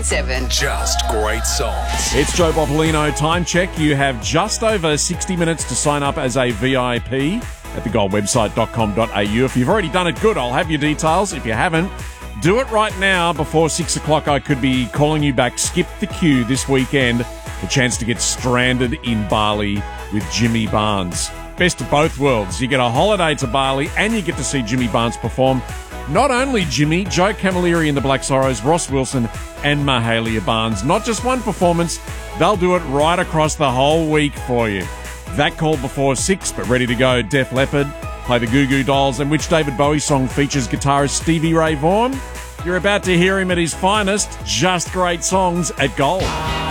101.7. Just great songs. It's Joe Boppolino. Time check. You have just over 60 minutes to sign up as a VIP at thegoldwebsite.com.au. If you've already done it, good. I'll have your details. If you haven't, do it right now before 6 o'clock. I could be calling you back. Skip the queue this weekend. A chance to get stranded in Bali with Jimmy Barnes. Best of both worlds. You get a holiday to Bali and you get to see Jimmy Barnes perform. Not only Jimmy, Joe Camilleri and the Black Sorrows, Ross Wilson and Mahalia Barnes. Not just one performance, they'll do it right across the whole week for you. That called before 6, but ready to go. Def Leppard, play the Goo Goo Dolls, and which David Bowie song features guitarist Stevie Ray Vaughan? You're about to hear him at his finest. Just great songs at Gold.